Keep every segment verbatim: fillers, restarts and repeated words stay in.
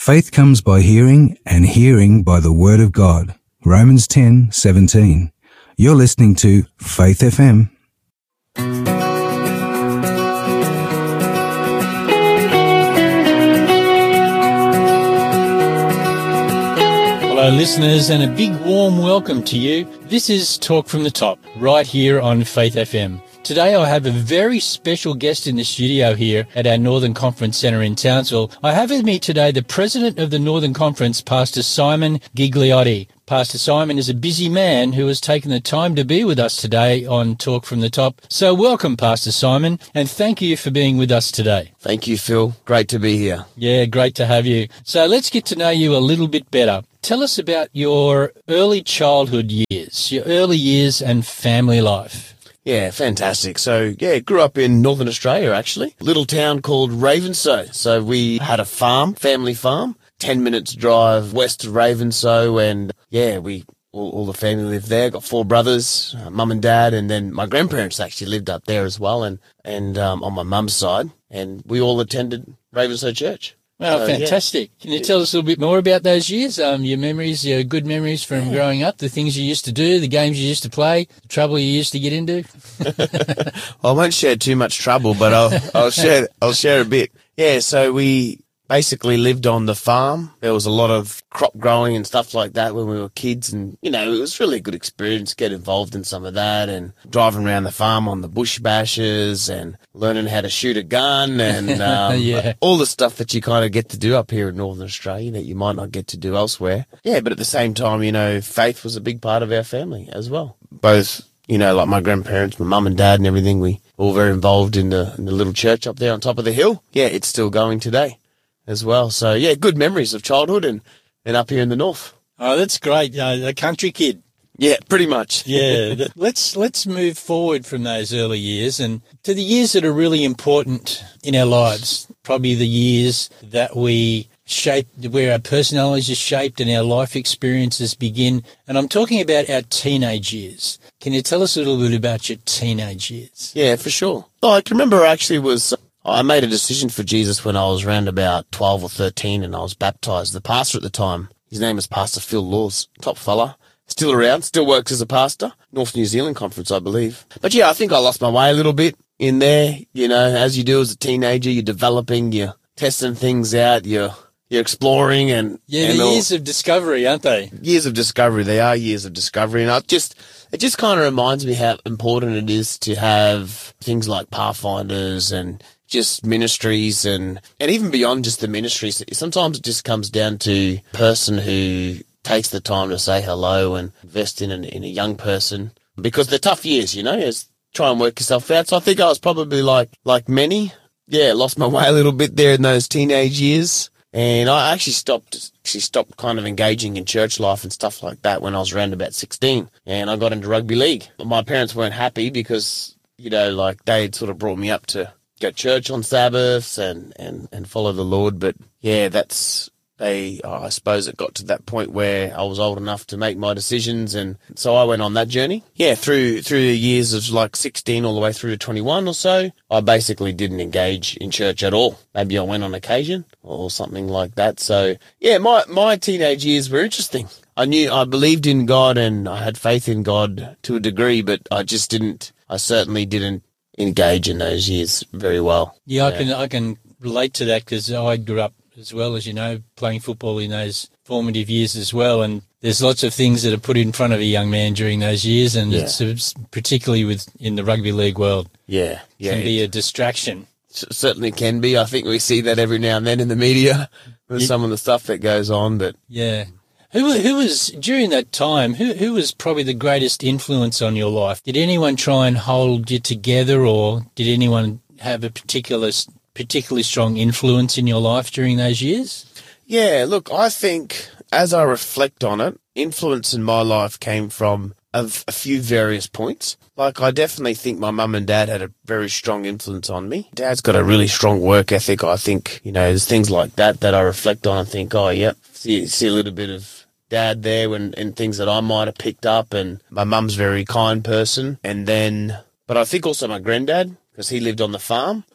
Faith comes by hearing, and hearing by the Word of God. Romans ten seventeen. You're listening to Faith F M. Hello listeners, and a big warm welcome to you. This is Talk from the Top, right here on Faith F M. Today I have a very special guest in the studio here at our Northern Conference Centre in Townsville. I have with me today the President of the Northern Conference, Pastor Simon Gigliotti. Pastor Simon is a busy man who has taken the time to be with us today on Talk from the Top. So welcome, Pastor Simon, and thank you for being with us today. Thank you, Phil. Great to be here. Yeah, great to have you. So let's get to know you a little bit better. Tell us about your early childhood years, your early years and family life. Yeah, fantastic. So, yeah, grew up in Northern Australia, actually. Little town called Ravenshoe. So we had a farm, family farm, ten minutes drive west of Ravenshoe, and, yeah, we all, all the family lived there. Got four brothers, uh, mum and dad, and then my grandparents actually lived up there as well, and, and um, on my mum's side, and we all attended Ravenshoe Church. Well, So, fantastic. yeah. Can you tell us a little bit more about those years, um, your memories, your good memories from growing up, the things you used to do, the games you used to play, the trouble you used to get into? I won't share too much trouble, but I'll I'll share I'll share a bit. Yeah, so we basically lived on the farm. There was a lot of crop growing and stuff like that when we were kids, and you know, it was really a good experience to get involved in some of that, and driving around the farm on the bush bashers and learning how to shoot a gun and um, Yeah. all the stuff that you kind of get to do up here in Northern Australia that you might not get to do elsewhere. Yeah, but at the same time, you know, faith was a big part of our family as well. Both, you know, like my grandparents, my mum and dad and everything, we all very involved in the, in the little church up there on top of the hill. Yeah, it's still going today as well. So, yeah, good memories of childhood and, and up here in the north. Oh, that's great. Uh, the country kid. Yeah, pretty much. Yeah. th- let's let's move forward from those early years and to the years that are really important in our lives, probably the years that we shape, where our personalities are shaped and our life experiences begin. And I'm talking about our teenage years. Can you tell us a little bit about your teenage years? Yeah, for sure. Oh, I can remember actually was, I made a decision for Jesus when I was around about twelve or thirteen and I was baptized. The pastor at the time, his name was Pastor Phil Laws, top fella. Still around, still works as a pastor. North New Zealand Conference, I believe. But yeah, I think I lost my way a little bit in there. You know, as you do as a teenager, you're developing, you're testing things out, you're you're exploring and Yeah, and the all- years of discovery, aren't they? years of discovery. They are years of discovery, and I just it just kind of reminds me how important it is to have things like Pathfinders and just ministries and and even beyond just the ministries. Sometimes it just comes down to a person who takes the time to say hello and invest in, an, in a young person, because they're tough years, you know, as try and work yourself out. So I think I was probably like, like many, yeah, lost my way a little bit there in those teenage years. And I actually stopped, actually stopped kind of engaging in church life and stuff like that when I was around about sixteen, and I got into rugby league. My parents weren't happy because, you know, like they'd sort of brought me up to go to church on Sabbaths and, and, and follow the Lord. But yeah, that's, They, I suppose it got to that point where I was old enough to make my decisions, and so I went on that journey. Yeah, through through the years of like sixteen all the way through to twenty-one or so, I basically didn't engage in church at all. Maybe I went on occasion or something like that. So yeah, my my teenage years were interesting. I knew I believed in God and I had faith in God to a degree, but I just didn't. I certainly didn't engage in those years very well. Yeah, I Yeah. can I can relate to that because I grew up as well, as you know, playing football in those formative years as well. And there's lots of things that are put in front of a young man during those years, and Yeah. it's, it's particularly with in the rugby league world, Yeah, yeah. can be a distraction. C- certainly can be. I think we see that every now and then in the media with Yeah. some of the stuff that goes on. But Yeah. Who who was during that time? Who who was probably the greatest influence on your life? Did anyone try and hold you together, or did anyone have a particular particularly strong influence in your life during those years? yeah, look, I think as I reflect on it, influence in my life came from a, a few various points. Like, I definitely think my mum and dad had a very strong influence on me. Dad's got a really strong work ethic. I think, you know, there's things like that that I reflect on and think, oh, yep, see, see a little bit of dad there and, and things that I might have picked up. And my mum's a very kind person. And then, but I think also my granddad, because he lived on the farm.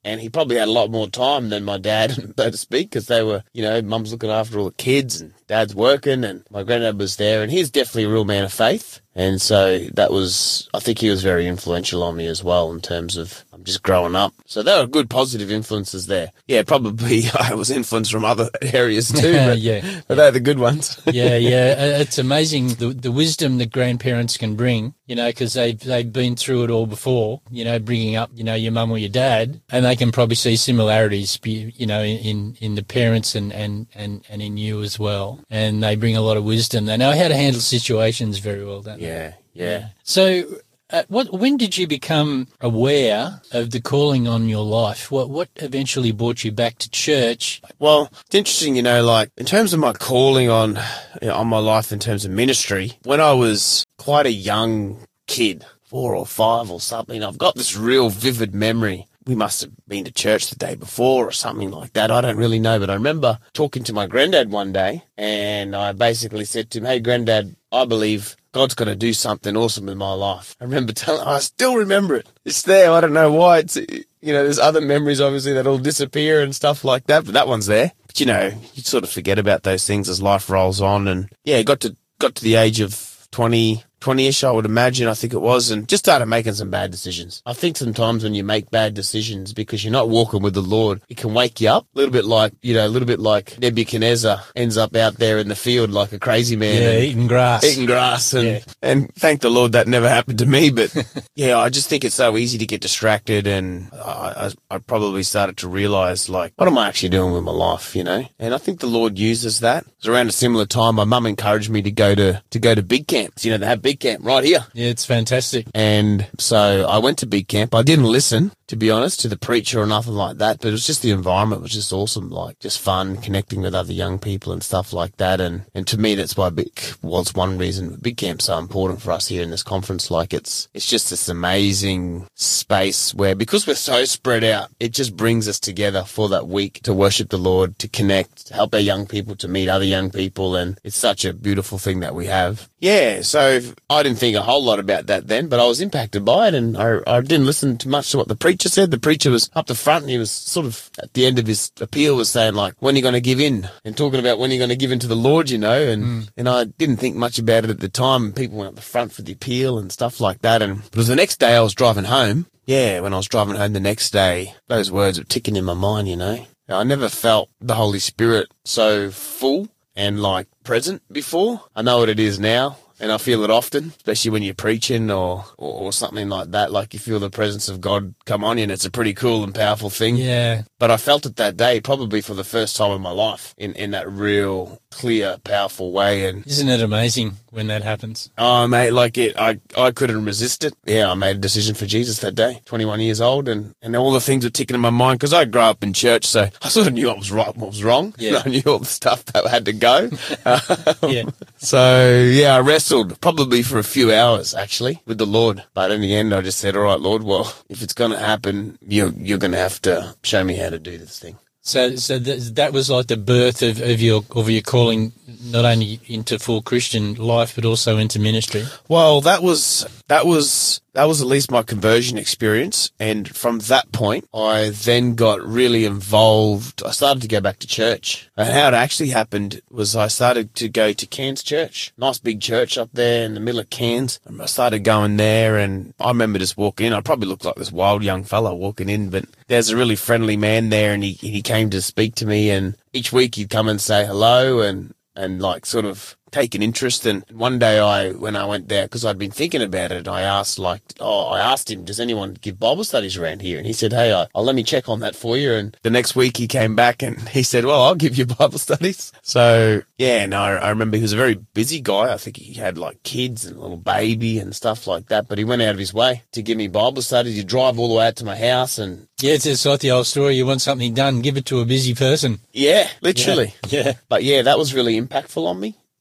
and he probably had a lot more time than my dad, so to speak, because they were, you know, mum's looking after all the kids and dad's working, and my granddad was there, and he's definitely a real man of faith. And so that was, I think he was very influential on me as well in terms of um, just growing up. So there were good positive influences there. Yeah, probably I was influenced from other areas too, but, yeah, but they're the good ones. yeah, yeah. It's amazing the the wisdom that grandparents can bring, you know, because they've, they've been through it all before, you know, bringing up, you know, your mum or your dad, and they can probably see similarities, you know, in, in the parents and, and, and, and in you as well. And they bring a lot of wisdom. They know how to handle situations very well, don't they? Yeah, yeah. So uh, what, when did you become aware of the calling on your life? What, what eventually brought you back to church? Well, it's interesting, you know, like in terms of my calling on, you know, on my life in terms of ministry, when I was quite a young kid, four or five or something, I've got this real vivid memory. We must have been to church the day before or something like that. I don't really know, but I remember talking to my granddad one day, and I basically said to him, "Hey, Granddad, I believe God's going to do something awesome in my life." I remember telling, I still remember it. It's there. I don't know why. It's, you know, there's other memories obviously that'll disappear and stuff like that, but that one's there. But you know, you sort of forget about those things as life rolls on. And yeah, got to got to the age of twenty. twenty-ish, I would imagine, I think it was, and just started making some bad decisions. I think sometimes when you make bad decisions because you're not walking with the Lord, it can wake you up. A little bit like, you know, a little bit like Nebuchadnezzar ends up out there in the field like a crazy man. Yeah, and eating grass. Eating grass. And, yeah. and thank the Lord that never happened to me. But yeah, I just think it's so easy to get distracted. And I, I, I probably started to realize, like, what am I actually doing with my life, you know? And I think the Lord uses that. It was around a similar time. My mum encouraged me to go to, to go to big camps. You know, they have big camp right here. Yeah, it's fantastic. And so I went to big camp. I didn't listen, to be honest, to the preacher or nothing like that, but it was just the environment was just awesome, like just fun, connecting with other young people and stuff like that. And, and to me, that's why big was one reason big camp's so important for us here in this conference. Like it's, it's just this amazing space where, because we're so spread out, it just brings us together for that week to worship the Lord, to connect, to help our young people, to meet other young people. And it's such a beautiful thing that we have. Yeah. So I didn't think a whole lot about that then, but I was impacted by it, and I, I didn't listen too much to what the preacher said. The preacher was up the front, and he was sort of at the end of his appeal was saying, like, when are you going to give in? And talking about when you're going to give in to the Lord, you know, and, mm. and I didn't think much about it at the time. People went up the front for the appeal and stuff like that. And it was the next day I was driving home. Yeah, when I was driving home the next day, those words were ticking in my mind, you know. I never felt the Holy Spirit so full and like present before. I know what it is now. And I feel it often, especially when you're preaching or, or, or something like that. Like you feel the presence of God come on you, and it's a pretty cool and powerful thing. Yeah. But I felt it that day, probably for the first time in my life, in, in that real, clear, powerful way. And isn't it amazing when that happens? Oh, mate, like it, I, I couldn't resist it. Yeah, I made a decision for Jesus that day, twenty-one years old, and, and all the things were ticking in my mind because I grew up in church, so I sort of knew what was right and what was wrong. Yeah. I knew all the stuff that had to go. um, yeah. So, yeah, I wrestled probably for a few hours, actually, with the Lord. But in the end, I just said, all right, Lord, well, if it's going to happen, you're, you're going to have to show me how to do this thing. So, so th- that was like the birth of, of your of your calling, not only into full Christian life but also into ministry. Well, that was that was that was at least my conversion experience, and from that point, I then got really involved. I started to go back to church, and how it actually happened was I started to go to Cairns Church, nice big church up there in the middle of Cairns. And I started going there, and I remember just walking in. I probably looked like this wild young fella walking in, but there's a really friendly man there, and he he came to speak to me, and each week he'd come and say hello and and like sort of take an interest. And one day I, when I went there, because I'd been thinking about it, I asked like, oh, I asked him, does anyone give Bible studies around here? And he said, hey, I, I'll let me check on that for you. And the next week he came back and he said, well, I'll give you Bible studies. So yeah, no, I remember he was a very busy guy. I think he had like kids and a little baby and stuff like that, but he went out of his way to give me Bible studies. He'd drive all the way out to my house. And yeah, it's, it's like the old story. You want something done, give it to a busy person. Yeah, literally. Yeah. yeah. But yeah, that was really impactful on me.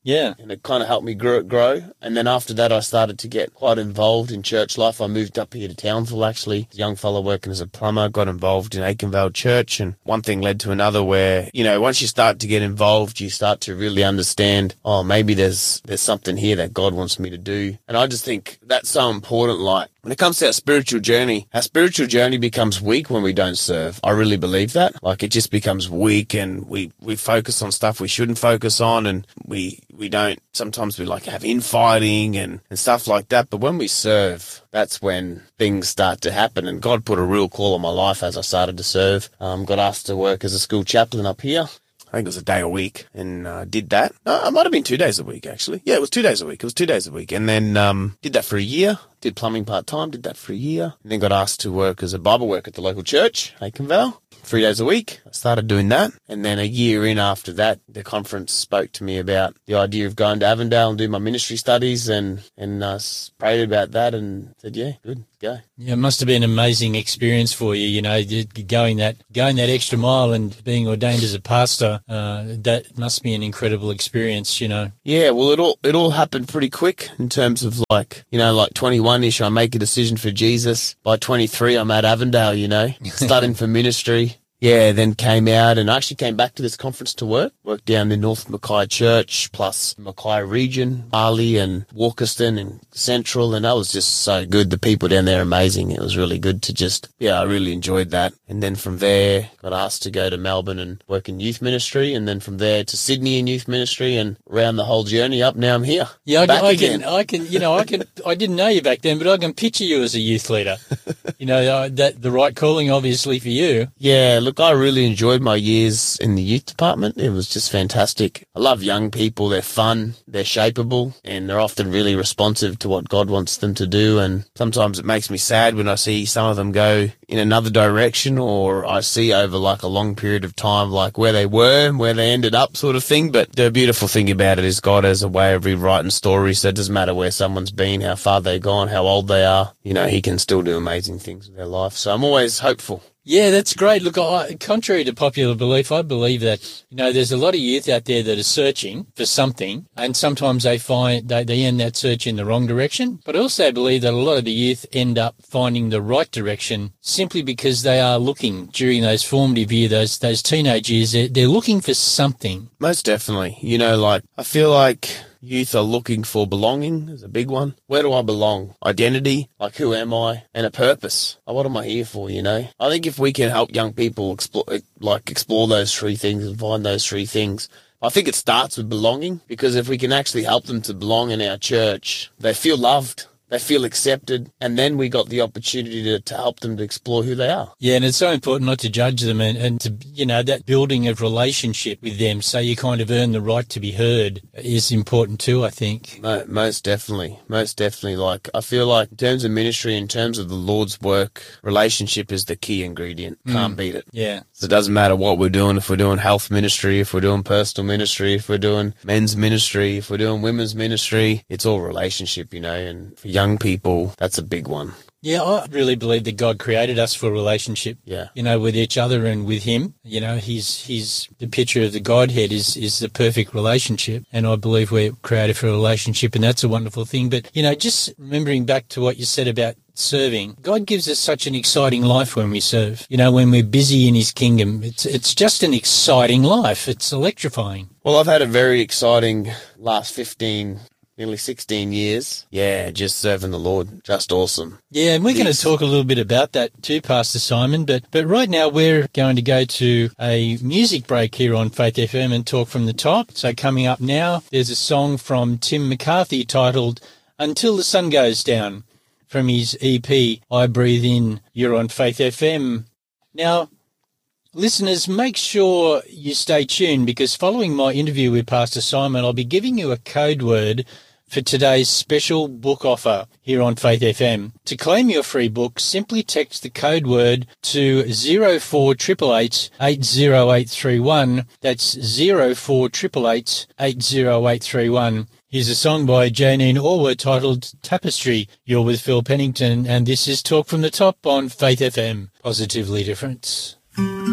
Yeah. And it kind of helped me grow, grow. And then after that, I started to get quite involved in church life. I moved up here to Townsville, actually. A young fellow working as a plumber, got involved in Aikenvale Church. And one thing led to another where, you know, once you start to get involved, you start to really understand, oh, maybe there's there's something here that God wants me to do. And I just think that's so important. Like, when it comes to our spiritual journey, our spiritual journey becomes weak when we don't serve. I really believe that. Like, it just becomes weak, and we, we focus on stuff we shouldn't focus on, and we we don't, sometimes we like have infighting and, and stuff like that. But when we serve, that's when things start to happen. And God put a real call on my life as I started to serve. Um, got asked to work as a school chaplain up here. I think it was a day a week, and uh, did that. Uh, it might have been two days a week, actually. Yeah, it was two days a week. It was two days a week. And then um, did that for a year. Did plumbing part-time, did that for a year. And then got asked to work as a Bible worker at the local church, Aikenvale, three days a week. I started doing that. And then a year in after that, the conference spoke to me about the idea of going to Avondale and do my ministry studies, and, and uh, prayed about that and said, yeah, good, go. Yeah, it must have been an amazing experience for you, you know, going that going that extra mile and being ordained as a pastor. Uh, that must be an incredible experience, you know. Yeah, well, it all it all happened pretty quick in terms of, like, you know, like twenty-one-ish, I make a decision for Jesus. By twenty-three, I'm at Avondale, you know, studying for ministry. Yeah, then came out and actually came back to this conference to work. Worked down in North Mackay Church, plus Mackay region, Bali and Walkerston and Central, and that was just so good. The people down there are amazing. It was really good to just, yeah, I really enjoyed that. And then from there, got asked to go to Melbourne and work in youth ministry, and then from there to Sydney in youth ministry, and around the whole journey up. Now I'm here. Yeah, I, back I again. can, I can, you know, I can, I didn't know you back then, but I can picture you as a youth leader. You know, uh, that the right calling, obviously, for you. Yeah, look, I really enjoyed my years in the youth department. It was just fantastic. I love young people. They're fun, they're shapeable, and they're often really responsive to what God wants them to do. And sometimes it makes me sad when I see some of them go in another direction, or I see over like a long period of time, like where they were and where they ended up, sort of thing. But the beautiful thing about it is God has a way of rewriting stories. So it doesn't matter where someone's been, how far they've gone, how old they are. You know, he can still do amazing things with their life. So I'm always hopeful. Yeah, that's great. Look, I, contrary to popular belief, I believe that, you know, there's a lot of youth out there that are searching for something, and sometimes they find they, they end that search in the wrong direction. But I also believe that a lot of the youth end up finding the right direction simply because they are looking during those formative years, those those teenage years. They're, they're looking for something. Most definitely. You know, like, I feel like youth are looking for belonging is a big one. Where do I belong? Identity, like who am I? And a purpose. Like, what am I here for, you know? I think if we can help young people explore, like explore those three things and find those three things, I think it starts with belonging, because if we can actually help them to belong in our church, they feel loved. They feel accepted, and then we got the opportunity to, to help them to explore who they are. Yeah, and it's so important not to judge them, and, and to, you know, that building of relationship with them so you kind of earn the right to be heard is important too, I think. Most definitely. Most definitely. Like, I feel like in terms of ministry, in terms of the Lord's work, relationship is the key ingredient. Can't mm. beat it. Yeah. So it doesn't matter what we're doing, if we're doing health ministry, if we're doing personal ministry, if we're doing men's ministry, if we're doing women's ministry, it's all relationship, you know, and for young people, that's a big one. Yeah, I really believe that God created us for a relationship. Yeah. You know, with each other and with him. You know, he's, he's the picture of the Godhead is, is the perfect relationship. And I believe we're created for a relationship, and that's a wonderful thing. But, you know, just remembering back to what you said about serving, God gives us such an exciting life when we serve. You know, when we're busy in his kingdom, it's it's just an exciting life. It's electrifying. Well, I've had a very exciting last fifteen nearly sixteen years. Yeah, just serving the Lord. Just awesome. Yeah, and we're yes. going to talk a little bit about that too, Pastor Simon. But but right now we're going to go to a music break here on Faith F M and talk from the top. So coming up now, there's a song from Tim McCarthy titled Until the Sun Goes Down from his E P, I Breathe In. You're on Faith F M. Now, listeners, make sure you stay tuned, because following my interview with Pastor Simon, I'll be giving you a code word for today's special book offer here on Faith F M. To claim your free book, simply text the code word to zero four eight eight eight, eight zero eight three one. That's zero four eight eight eight, eight zero eight three one. Here's a song by Janine Orwer titled Tapestry. You're with Phil Pennington, and this is Talk from the Top on Faith F M. Positively different.